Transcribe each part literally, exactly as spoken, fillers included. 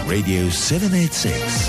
Radio seven eighty-six.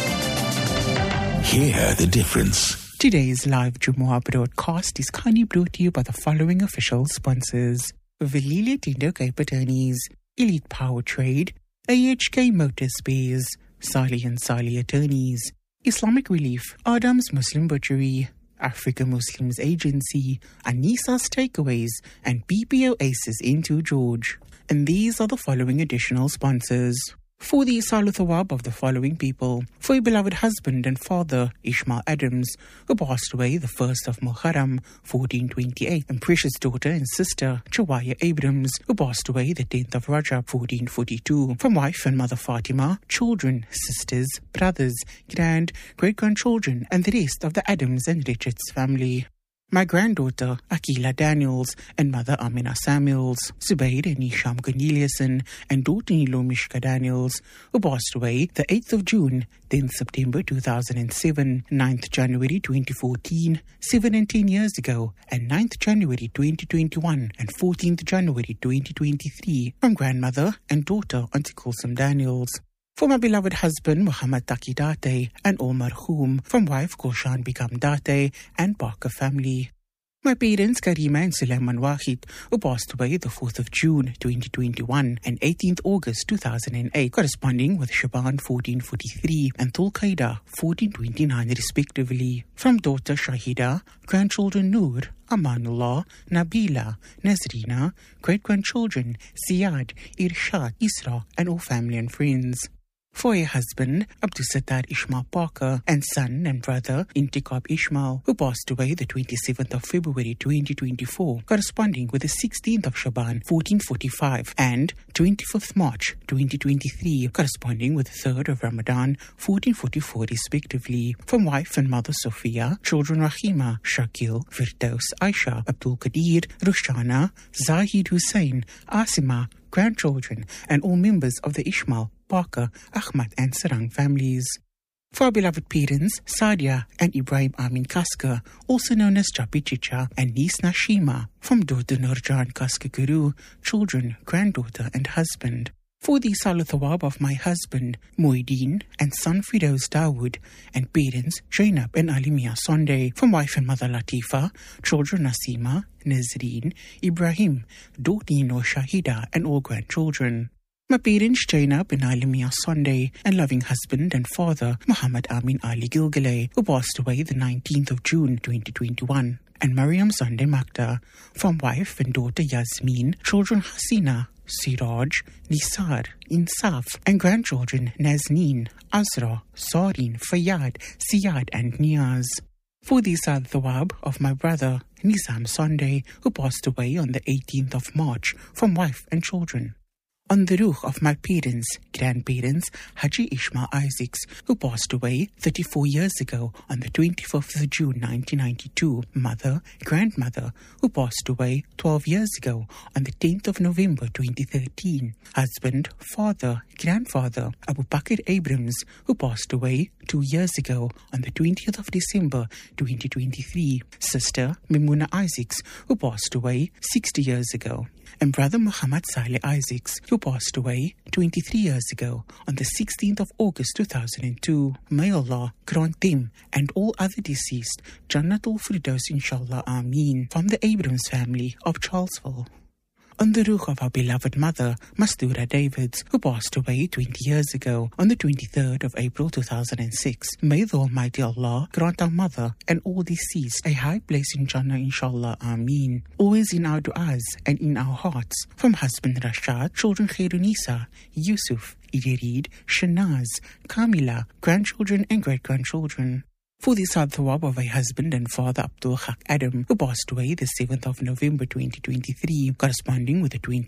Hear the difference. Today's live Jumu'ah broadcast is kindly brought to you by the following official sponsors: Valilia Tindo Cape Attorneys, Elite Power Trade, A H K Motor Spares, Sali and Sali Attorneys, Islamic Relief, Adam's Muslim Butchery, Africa Muslims Agency, Anisa's Takeaways, and B P O Aces into George. And these are the following additional sponsors. For the Salu Thawab of the following people: for your beloved husband and father, Ishmael Adams, who passed away the first of Muharram, fourteen twenty-eight, and precious daughter and sister, Chawaya Abrams, who passed away the tenth of Rajab, fourteen forty-two, from wife and mother Fatima, children, sisters, brothers, grand, great-grandchildren, and the rest of the Adams and Richards family. My granddaughter, Akila Daniels, and mother Amina Samuels, Zubair and Isham Corneliuson, and daughter-in-law Mishka Daniels, who passed away the eighth of June, tenth September two thousand seven, ninth January twenty fourteen, seven and ten years ago, and ninth January twenty twenty-one, and fourteenth January twenty twenty-three, from grandmother and daughter Auntie Kulsum Daniels. For my beloved husband, Muhammad Taki Date, and all marhum, from wife Gulshan Bigam Date, and Barker family. My parents, Karima and Sulaiman Wahid, who passed away the fourth of June, twenty twenty-one, and eighteenth August, two thousand eight, corresponding with Shaban, fourteen forty-three, and Dhul Qaida, fourteen twenty-nine, respectively. From daughter Shahida, grandchildren Noor, Amanullah, Nabila, Nazrina, great-grandchildren Ziyad, Irshad, Isra, and all family and friends. For a husband, Abdul Sattar Ishmael Parker, and son and brother Intikab Ishmael, who passed away the twenty-seventh of February twenty twenty-four, corresponding with the sixteenth of Shaban fourteen forty-five, and twenty-fifth March twenty twenty-three, corresponding with the third of Ramadan fourteen forty-four, respectively. From wife and mother Sophia, children Rahima, Shakil, Firdaus, Aisha, Abdul Qadir, Rushana, Zahid Hussein, Asima, grandchildren, and all members of the Ishmael, Parker, Ahmad, and Sarang families. For our beloved parents, Sadia and Ibrahim Amin Kaska, also known as Chapi Chicha, and niece Nashima, from daughter Nurjan Kaska Guru, children, granddaughter, and husband. For the Salu Thawab of my husband, Muhyiddin, and son Firoz Dawood, and parents, Zainab and Alimia Sonde, from wife and mother Latifa, children Nasima, Nazreen, Ibrahim, daughter-in-law Shahida, and all grandchildren. My parents, Zainab and Alimia Sonde, and loving husband and father, Muhammad Amin Ali Gilgale, who passed away the nineteenth of June, twenty twenty-one. And Mariam Sonde Makta, from wife and daughter Yasmin, children Hasina, Siraj, Nisar, Insaf, and grandchildren Nazneen, Azra, Sarin, Fayyad, Siyad, and Niaz. For the Sad Thawab of my brother, Nizam Sonde, who passed away on the eighteenth of March, from wife and children. On the ruh of my parents, grandparents, Haji Ishmael Isaacs, who passed away thirty-four years ago on the twenty-fifth of June nineteen ninety-two, mother, grandmother, who passed away twelve years ago on the tenth of November twenty thirteen, husband, father, grandfather, Abu Bakr Abrams, who passed away two years ago on the twentieth of December twenty twenty-three, sister, Mimuna Isaacs, who passed away sixty years ago, and brother Muhammad Saleh Isaacs, who passed away twenty-three years ago on the sixteenth of August two thousand two. May Allah grant them and all other deceased Jannatul Firdaus, inshallah, Ameen, from the Abrams family of Charlesville. On the ruh of our beloved mother, Mastura Davids, who passed away twenty years ago on the twenty-third of April two thousand six. May the Almighty Allah grant our mother and all deceased a high place in Jannah, inshallah, Ameen, always in our du'as and in our hearts. From husband Rashad, children Khairunisa, Yusuf, Idirid, Shanaz, Kamila, grandchildren and great-grandchildren. For the Sad Thawab of a husband and father, Abdul Haq Adam, who passed away the seventh of November twenty twenty-three, corresponding with the